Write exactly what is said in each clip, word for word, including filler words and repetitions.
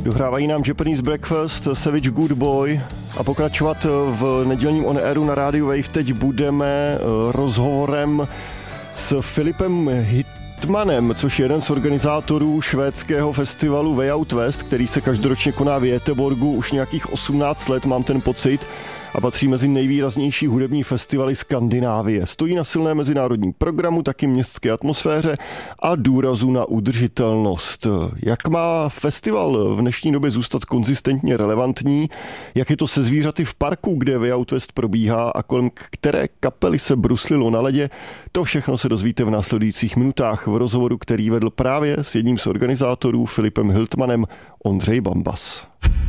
Dohrávají nám Japanese Breakfast, Savage Good Boy a pokračovat v nedělním on airu na rádiu Wave teď budeme rozhovorem s Filipem Hiltmanem, což je jeden z organizátorů švédského festivalu Way Out West, který se každoročně koná v Göteborgu už nějakých osmnáct let, mám ten pocit, a patří mezi nejvýraznější hudební festivaly Skandinávie. Stojí na silné mezinárodní programu, taky městské atmosféře a důrazu na udržitelnost. Jak má festival v dnešní době zůstat konzistentně relevantní? Jak je to se zvířaty v parku, kde Way Out West probíhá a kolem které kapely se bruslilo na ledě? To všechno se dozvíte v následujících minutách v rozhovoru, který vedl právě s jedním z organizátorů Filipem Hiltmanem, Ondřej Bambas.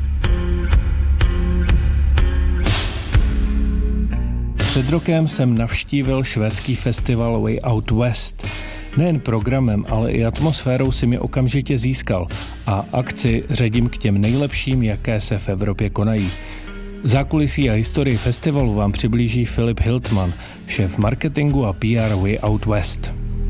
Před rokem jsem navštívil švédský festival Way Out West. Nejen programem, ale i atmosférou si mě okamžitě získal a akci řadím k těm nejlepším, jaké se v Evropě konají. Zákulisí a historii festivalu vám přiblíží Filip Hiltman, šéf marketingu a P R Way Out West.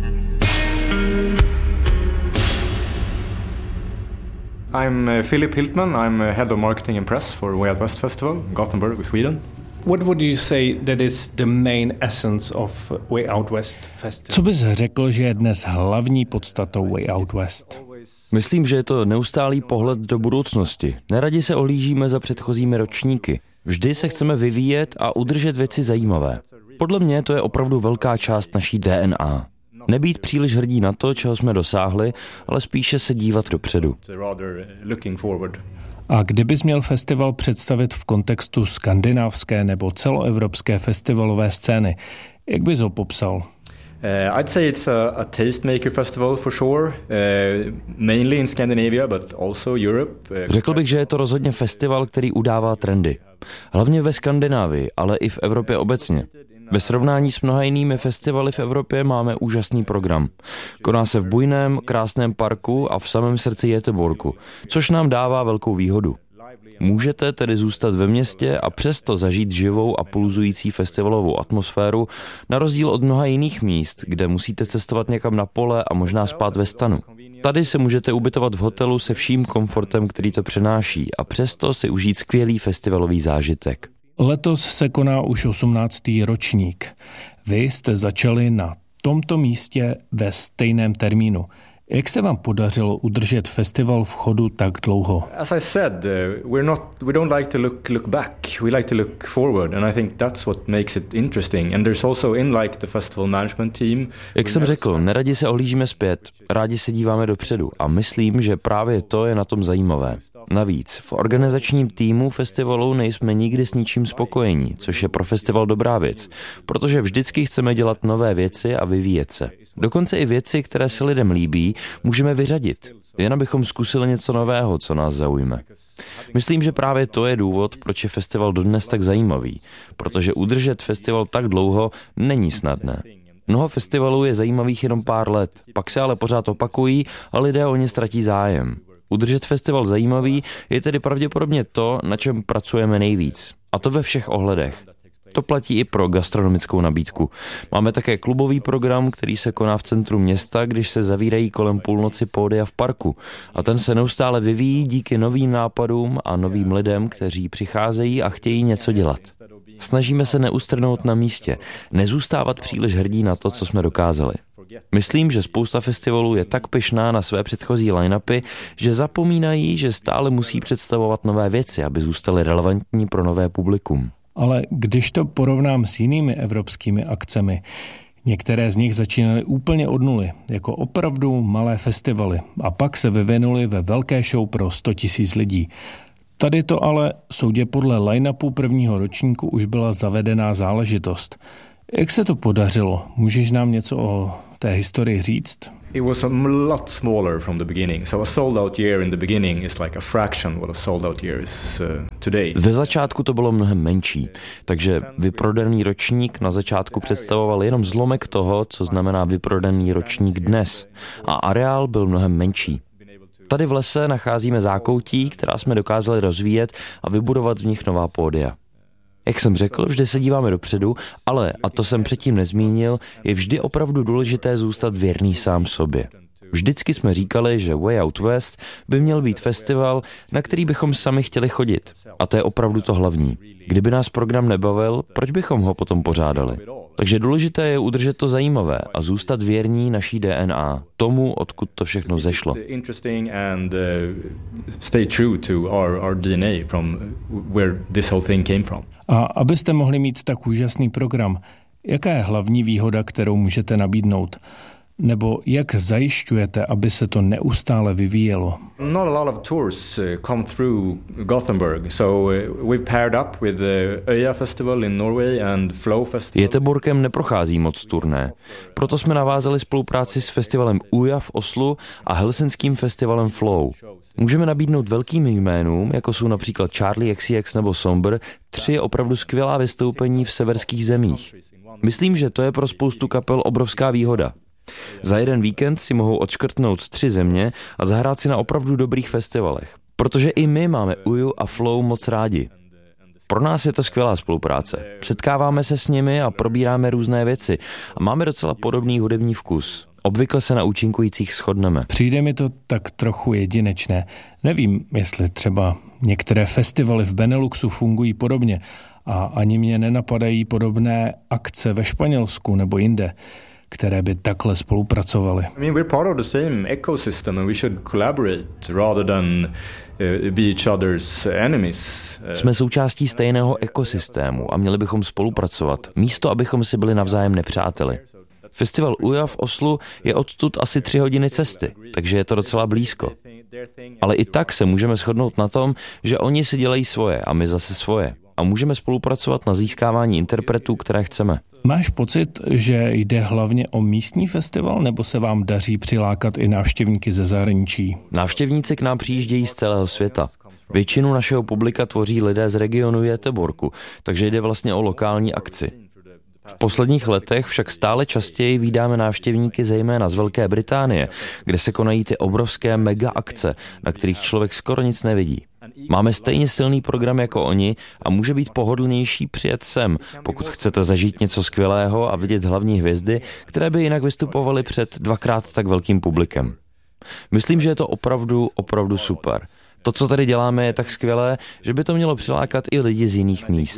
I'm uh, Filip Hiltman. I'm uh, head of marketing and press for Way Out West Festival, Gothenburg, Sweden. What would you say that is the main essence of Way Out West Festival? Co bys řekl, že je dnes hlavní podstatou Way Out West? Myslím, že je to neustálý pohled do budoucnosti. Neradi se ohlížíme za předchozími ročníky. Vždy se chceme vyvíjet a udržet věci zajímavé. Podle mě to je opravdu velká část naší D N A. Nebýt příliš hrdí na to, čeho jsme dosáhli, ale spíše se dívat dopředu. A kdybys měl festival představit v kontextu skandinávské nebo celoevropské festivalové scény, jak bys ho popsal? Uh, I'd say it's a, a tastemaker festival for sure, uh, mainly in Scandinavia, but also Europe. Uh, Řekl bych, že je to rozhodně festival, který udává trendy. Hlavně ve Skandinávii, ale i v Evropě obecně. Ve srovnání s mnoha jinými festivaly v Evropě máme úžasný program. Koná se v bujném, krásném parku a v samém srdci Göteborgu, což nám dává velkou výhodu. Můžete tedy zůstat ve městě a přesto zažít živou a pulzující festivalovou atmosféru, na rozdíl od mnoha jiných míst, kde musíte cestovat někam na pole a možná spát ve stanu. Tady se můžete ubytovat v hotelu se vším komfortem, který to přináší, a přesto si užít skvělý festivalový zážitek. Letos se koná už osmnáctý ročník. Vy jste začali na tomto místě ve stejném termínu. Jak se vám podařilo udržet festival v chodu tak dlouho? As I said, uh, we're not we don't like to look look back. We like to look forward, and I think that's what makes it interesting. And there's also in like the festival management team. Jak jsem řekl, neradi se ohlížíme zpět, rádi se díváme dopředu a myslím, že právě to je na tom zajímavé. Navíc v organizačním týmu festivalu nejsme nikdy s ničím spokojení, což je pro festival dobrá věc, protože vždycky chceme dělat nové věci a vyvíjet se. Dokonce i věci, které se lidem líbí, můžeme vyřadit, jen abychom zkusili něco nového, co nás zaujme. Myslím, že právě to je důvod, proč je festival dodnes tak zajímavý, protože udržet festival tak dlouho není snadné. Mnoho festivalů je zajímavých jenom pár let, pak se ale pořád opakují a lidé o ně ztratí zájem. Udržet festival zajímavý je tedy pravděpodobně to, na čem pracujeme nejvíc. A to ve všech ohledech. To platí i pro gastronomickou nabídku. Máme také klubový program, který se koná v centru města, když se zavírají kolem půlnoci pódia v parku. A ten se neustále vyvíjí díky novým nápadům a novým lidem, kteří přicházejí a chtějí něco dělat. Snažíme se neustrnout na místě, nezůstávat příliš hrdí na to, co jsme dokázali. Myslím, že spousta festivalů je tak pyšná na své předchozí line-upy, že zapomínají, že stále musí představovat nové věci, aby zůstaly relevantní pro nové publikum. Ale když to porovnám s jinými evropskými akcemi, některé z nich začínaly úplně od nuly, jako opravdu malé festivaly, a pak se vyvinuly ve velké show pro sto tisíc lidí. Tady to ale, soudě podle line-upu prvního ročníku, už byla zavedená záležitost. Jak se to podařilo? Můžeš nám něco o té historii říct? It was a lot smaller from the beginning. So a sold out year in the beginning is like a fraction what a sold out year is uh, today. Ze začátku to bylo mnohem menší, takže vyprodaný ročník na začátku představoval jenom zlomek toho, co znamená vyprodaný ročník dnes. A areál byl mnohem menší. Tady v lese nacházíme zákoutí, která jsme dokázali rozvíjet a vybudovat v nich nová pódia. Jak jsem řekl, vždy se díváme dopředu, ale, a to jsem předtím nezmínil, je vždy opravdu důležité zůstat věrný sám sobě. Vždycky jsme říkali, že Way Out West by měl být festival, na který bychom sami chtěli chodit. A to je opravdu to hlavní. Kdyby nás program nebavil, proč bychom ho potom pořádali? Takže důležité je udržet to zajímavé a zůstat věrní naší D N A, tomu, odkud to všechno vzešlo. A abyste mohli mít tak úžasný program, jaká je hlavní výhoda, kterou můžete nabídnout? Nebo jak zajišťujete, aby se to neustále vyvíjelo? Not a lot of tours come through Gothenburg, so we've paired up with the Öja Festival in Norway and Flow Festival. Göteborgem neprochází moc turné. Proto jsme navázali spolupráci s festivalem Öja v Oslu a helsinským festivalem Flow. Můžeme nabídnout velkým jménům, jako jsou například Charlie X C X nebo Somber, tři opravdu skvělá vystoupení v severských zemích. Myslím, že to je pro spoustu kapel obrovská výhoda. Za jeden víkend si mohou odškrtnout tři země a zahrát si na opravdu dobrých festivalech. Protože i my máme Uju a Flow moc rádi. Pro nás je to skvělá spolupráce. Setkáváme se s nimi a probíráme různé věci. A máme docela podobný hudební vkus. Obvykle se na účinkujících shodneme. Přijde mi to tak trochu jedinečné. Nevím, jestli třeba některé festivaly v Beneluxu fungují podobně a ani mě nenapadají podobné akce ve Španělsku nebo jinde, které by takhle spolupracovaly. I mean, we're part of the same ecosystem and we should collaborate rather than uh, be each other's enemies. Jsme součástí stejného ekosystému a měli bychom spolupracovat, místo abychom si byli navzájem nepřáteli. Festival Uja v Oslu je odtud asi tři hodiny cesty, takže je to docela blízko. Ale i tak se můžeme shodnout na tom, že oni si dělají svoje a my zase svoje. A můžeme spolupracovat na získávání interpretů, které chceme. Máš pocit, že jde hlavně o místní festival, nebo se vám daří přilákat i návštěvníky ze zahraničí? Návštěvníci k nám přijíždějí z celého světa. Většinu našeho publika tvoří lidé z regionu Göteborgu, takže jde vlastně o lokální akci. V posledních letech však stále častěji vídáme návštěvníky zejména z Velké Británie, kde se konají ty obrovské mega akce, na kterých člověk skoro nic nevidí. Máme stejně silný program jako oni a může být pohodlnější přijet sem, pokud chcete zažít něco skvělého a vidět hlavní hvězdy, které by jinak vystupovaly před dvakrát tak velkým publikem. Myslím, že je to opravdu, opravdu super. To, co tady děláme, je tak skvělé, že by to mělo přilákat i lidi z jiných míst.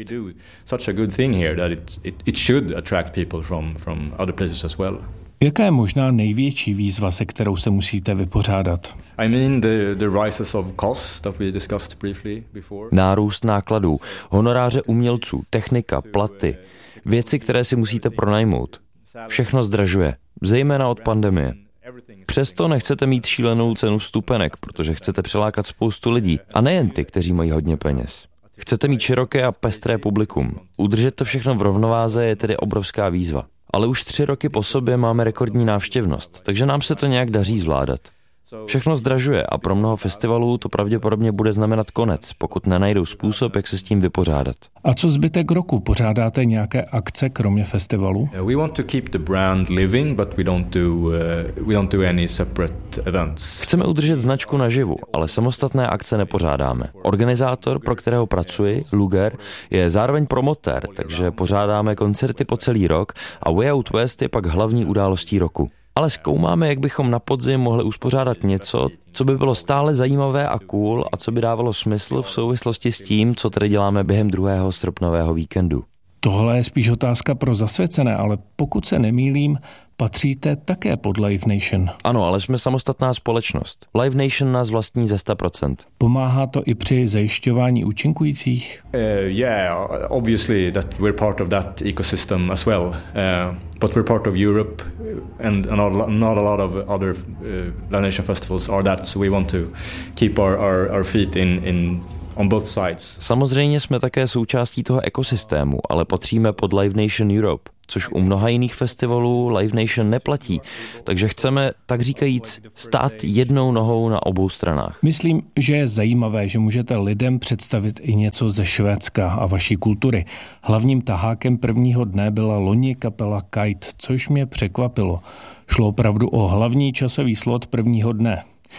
Jaká je možná největší výzva, se kterou se musíte vypořádat? I mean the, the rises of costs that we discussed briefly before. Nárůst nákladů, honoráře umělců, technika, platy, věci, které si musíte pronajmout. Všechno zdražuje, zejména od pandemie. Přesto nechcete mít šílenou cenu vstupenek, protože chcete přilákat spoustu lidí. A nejen ty, kteří mají hodně peněz. Chcete mít široké a pestré publikum. Udržet to všechno v rovnováze je tedy obrovská výzva. Ale už tři roky po sobě máme rekordní návštěvnost, takže nám se to nějak daří zvládat. Všechno zdražuje a pro mnoho festivalů to pravděpodobně bude znamenat konec, pokud nenajdou způsob, jak se s tím vypořádat. A co zbytek roku? Pořádáte nějaké akce kromě festivalu? We want to keep the brand living, but we don't do uh, we don't do any separate events. Chceme udržet značku naživu, ale samostatné akce nepořádáme. Organizátor, pro kterého pracuji, Luger, je zároveň promotér, takže pořádáme koncerty po celý rok a Way Out West je pak hlavní událostí roku. Ale zkoumáme, jak bychom na podzim mohli uspořádat něco, co by bylo stále zajímavé a cool a co by dávalo smysl v souvislosti s tím, co tady děláme během druhého srpnového víkendu. Tohle je spíš otázka pro zasvěcené, ale pokud se nemýlím, patříte také pod Live Nation. Ano, ale jsme samostatná společnost. Live Nation nás vlastní ze sto procent. Pomáhá to i při zajišťování účinkujících? Uh, yeah, obviously that we're part of that ecosystem as well. Uh, but we're part of Europe and not, not a lot of other uh, Live Nation festivals are that, so we want to keep our, our, our feet in, in on both sides. Samozřejmě jsme také součástí toho ekosystému, ale patříme pod Live Nation Europe, což u mnoha jiných festivalů Live Nation neplatí. Takže chceme, tak říkajíc, stát jednou nohou na obou stranách. Myslím, že je zajímavé, že můžete lidem představit i něco ze Švédska a vaší kultury. Hlavním tahákem prvního dne byla loni kapela Kite, což mě překvapilo. Šlo opravdu o hlavní časový slot prvního dne.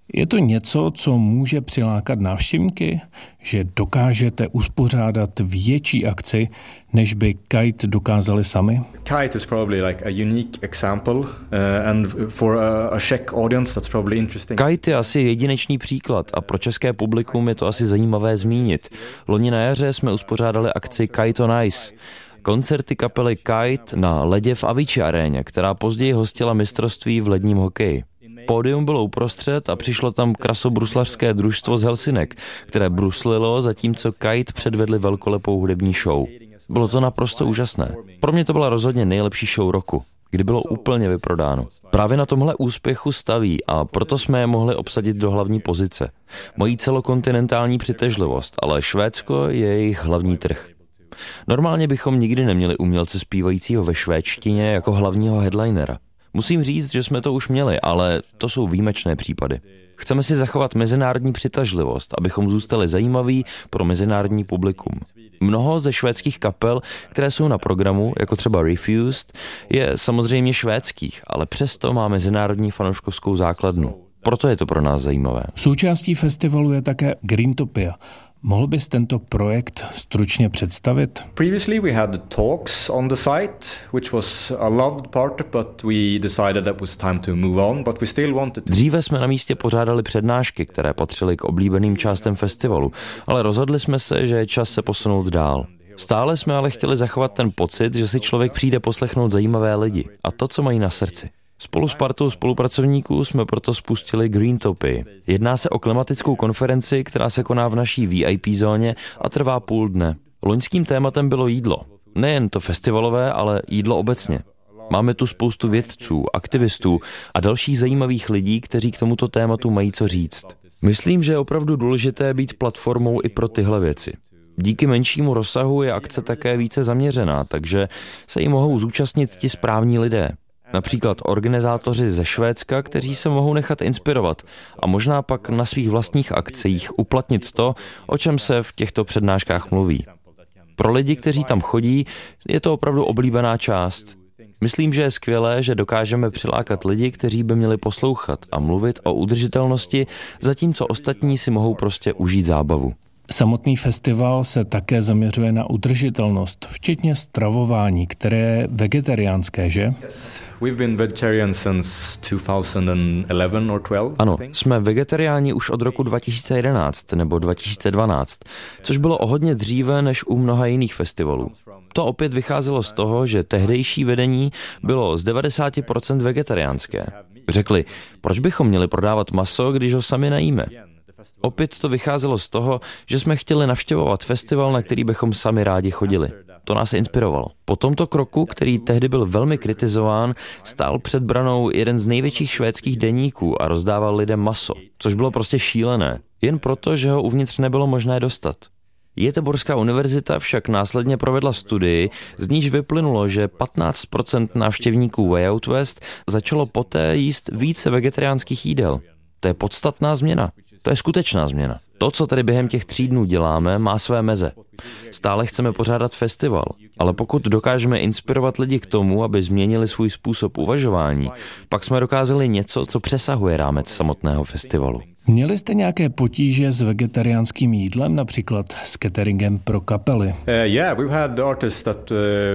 Je to něco, co může přilákat návštěvníky, že dokážete uspořádat větší akci, než by Kite dokázali sami? Kite is probably like a unique example uh, and for a, a Czech audience that's probably interesting. Kite je asi jedinečný příklad a pro české publikum je to asi zajímavé zmínit. Loni na jaře jsme uspořádali akci Kite on Ice. Koncerty kapely Kite na ledě v Avicii aréně, která později hostila mistrovství v ledním hokeji. Pódium bylo uprostřed a přišlo tam krasobruslařské družstvo z Helsinek, které bruslilo, zatímco Kite předvedli velkolepou hudební show. Bylo to naprosto úžasné. Pro mě to byla rozhodně nejlepší show roku, kdy bylo úplně vyprodáno. Právě na tomhle úspěchu staví a proto jsme je mohli obsadit do hlavní pozice. Mají celokontinentální přitažlivost, ale Švédsko je jejich hlavní trh. Normálně bychom nikdy neměli umělce zpívajícího ve švédštině jako hlavního headlinera. Musím říct, že jsme to už měli, ale to jsou výjimečné případy. Chceme si zachovat mezinárodní přitažlivost, abychom zůstali zajímaví pro mezinárodní publikum. Mnoho ze švédských kapel, které jsou na programu, jako třeba Refused, je samozřejmě švédských, ale přesto má mezinárodní fanouškovskou základnu. Proto je to pro nás zajímavé. Součástí festivalu je také Greentopia. Mohl bys tento projekt stručně představit? Previously we had talks on the site, which was a loved part, but we decided that was time to move on, but we still wanted to... Dříve jsme na místě pořádali přednášky, které patřily k oblíbeným částem festivalu, ale rozhodli jsme se, že je čas se posunout dál. Stále jsme ale chtěli zachovat ten pocit, že si člověk přijde poslechnout zajímavé lidi a to, co mají na srdci. Spolu s partou spolupracovníků jsme proto spustili Greentopii. Jedná se o klimatickou konferenci, která se koná v naší V I P zóně a trvá půl dne. Loňským tématem bylo jídlo. Nejen to festivalové, ale jídlo obecně. Máme tu spoustu vědců, aktivistů a dalších zajímavých lidí, kteří k tomuto tématu mají co říct. Myslím, že je opravdu důležité být platformou i pro tyhle věci. Díky menšímu rozsahu je akce také více zaměřená, takže se jí mohou zúčastnit ti správní lidé. Například organizátoři ze Švédska, kteří se mohou nechat inspirovat a možná pak na svých vlastních akcích uplatnit to, o čem se v těchto přednáškách mluví. Pro lidi, kteří tam chodí, je to opravdu oblíbená část. Myslím, že je skvělé, že dokážeme přilákat lidi, kteří by měli poslouchat a mluvit o udržitelnosti, zatímco ostatní si mohou prostě užít zábavu. Samotný festival se také zaměřuje na udržitelnost, včetně stravování, které je vegetariánské, že? We've been vegetarian since two thousand eleven or twelve. Ano, jsme vegetariáni už od roku dva tisíce jedenáct nebo dva tisíce dvanáct, což bylo o hodně dříve než u mnoha jiných festivalů. To opět vycházelo z toho, že tehdejší vedení bylo z devadesát procent vegetariánské. Řekli, proč bychom měli prodávat maso, když ho sami najíme? Opět to vycházelo z toho, že jsme chtěli navštěvovat festival, na který bychom sami rádi chodili. To nás inspirovalo. Po tomto kroku, který tehdy byl velmi kritizován, stál před branou jeden z největších švédských deníků a rozdával lidem maso, což bylo prostě šílené, jen proto, že ho uvnitř nebylo možné dostat. Göteborgská univerzita však následně provedla studii, z níž vyplynulo, že patnáct procent návštěvníků Way Out West začalo poté jíst více vegetariánských jídel. To je podstatná změna. To je skutečná změna. To, co tady během těch tří dnů děláme, má své meze. Stále chceme pořádat festival, ale pokud dokážeme inspirovat lidi k tomu, aby změnili svůj způsob uvažování, pak jsme dokázali něco, co přesahuje rámec samotného festivalu. Měli jste nějaké potíže s vegetariánským jídlem, například s cateringem pro kapely? Uh, yeah, we've had artists that uh,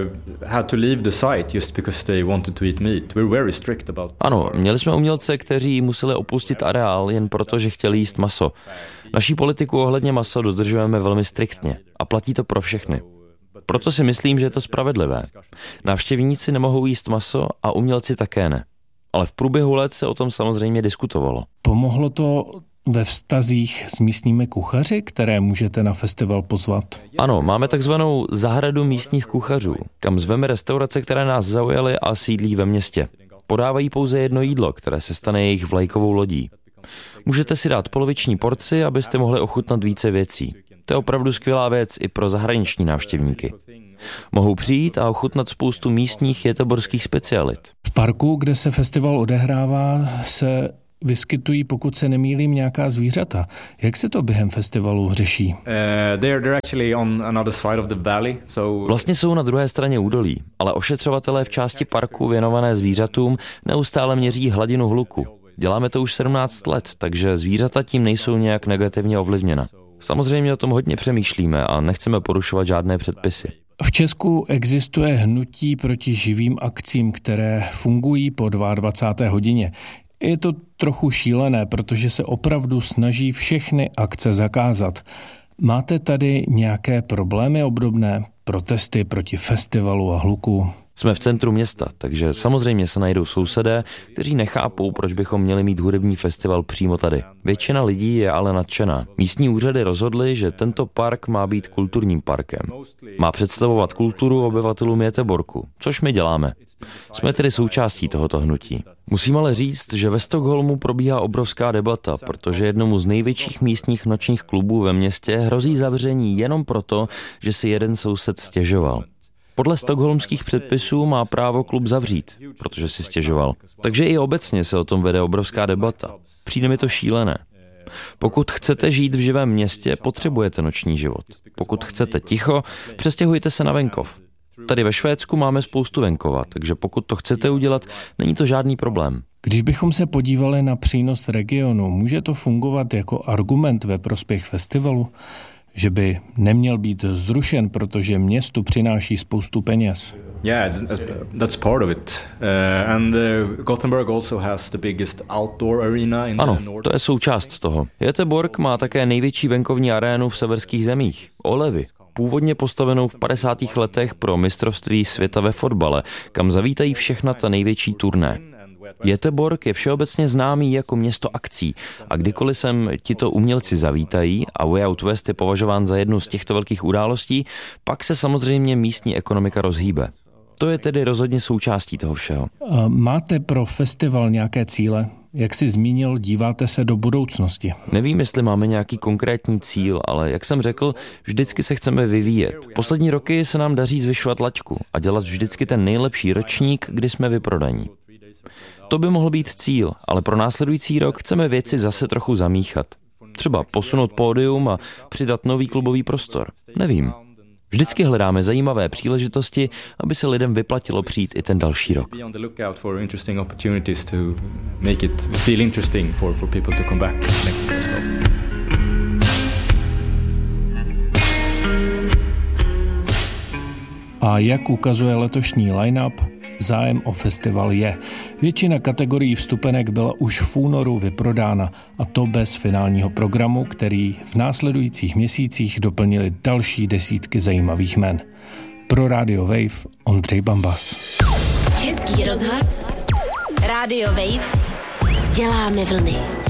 had to leave the site just because they wanted to eat meat. We're very strict about. Ano, měli jsme umělce, kteří museli opustit areál jen proto, že chtěli jíst maso. Naší politiku ohledně masa dodržujeme velmi striktně a platí to pro všechny. Proto si myslím, že je to spravedlivé. Návštěvníci nemohou jíst maso a umělci také ne. Ale v průběhu let se o tom samozřejmě diskutovalo. Pomohlo to ve vztazích s místními kuchaři, které můžete na festival pozvat? Ano, máme takzvanou zahradu místních kuchařů, kam zveme restaurace, které nás zaujaly a sídlí ve městě. Podávají pouze jedno jídlo, které se stane jejich vlajkovou lodí. Můžete si dát poloviční porci, abyste mohli ochutnat více věcí. To je opravdu skvělá věc i pro zahraniční návštěvníky. Mohou přijít a ochutnat spoustu místních göteborských specialit. V parku, kde se festival odehrává, se vyskytují, pokud se nemýlím, nějaká zvířata. Jak se to během festivalu řeší? Vlastně jsou na druhé straně údolí, ale ošetřovatelé v části parku věnované zvířatům neustále měří hladinu hluku. Děláme to už sedmnáct let, takže zvířata tím nejsou nějak negativně ovlivněna. Samozřejmě o tom hodně přemýšlíme a nechceme porušovat žádné předpisy. V Česku existuje hnutí proti živým akcím, které fungují po dvacáté druhé hodině. Je to trochu šílené, protože se opravdu snaží všechny akce zakázat. Máte tady nějaké problémy obdobné? Protesty proti festivalu a hluku? Jsme v centru města, takže samozřejmě se najdou sousedé, kteří nechápou, proč bychom měli mít hudební festival přímo tady. Většina lidí je ale nadšená. Místní úřady rozhodly, že tento park má být kulturním parkem. Má představovat kulturu obyvatelům Göteborgu, což my děláme. Jsme tedy součástí tohoto hnutí. Musím ale říct, že ve Stockholmu probíhá obrovská debata, protože jednomu z největších místních nočních klubů ve městě hrozí zavření jenom proto, že si jeden soused stěžoval. Podle stockholmských předpisů má právo klub zavřít, protože si stěžoval. Takže i obecně se o tom vede obrovská debata. Přijde mi to šílené. Pokud chcete žít v živém městě, potřebujete noční život. Pokud chcete ticho, přestěhujte se na venkov. Tady ve Švédsku máme spoustu venkova, takže pokud to chcete udělat, není to žádný problém. Když bychom se podívali na přínos regionu, může to fungovat jako argument ve prospěch festivalu? Že by neměl být zrušen, protože městu přináší spoustu peněz. Yeah, that's part of it. Uh, and uh, Gothenburg also has the biggest outdoor arena in Ano, the north. to je součást toho. Göteborg má také největší venkovní arénu v severských zemích. Olevy. Původně postavenou v padesátých letech pro mistrovství světa ve fotbale, kam zavítají všechna ta největší turné. Göteborg je všeobecně známý jako město akcí a kdykoliv sem tito umělci zavítají a Way Out West je považován za jednu z těchto velkých událostí, pak se samozřejmě místní ekonomika rozhýbe. To je tedy rozhodně součástí toho všeho. Máte pro festival nějaké cíle? Jak jsi zmínil, díváte se do budoucnosti. Nevím, jestli máme nějaký konkrétní cíl, ale jak jsem řekl, vždycky se chceme vyvíjet. Poslední roky se nám daří zvyšovat laťku a dělat vždycky ten nejlepší ročník, kdy jsme vyprodaní. To by mohl být cíl, ale pro následující rok chceme věci zase trochu zamíchat. Třeba posunout pódium a přidat nový klubový prostor. Nevím. Vždycky hledáme zajímavé příležitosti, aby se lidem vyplatilo přijít i ten další rok. A jak ukazuje letošní line-up, zájem o festival je. Většina kategorií vstupenek byla už v únoru vyprodána, a to bez finálního programu, který v následujících měsících doplnili další desítky zajímavých jmen. Pro Radio Wave Ondřej Bambas. Český rozhlas, Radio Wave, děláme vlny.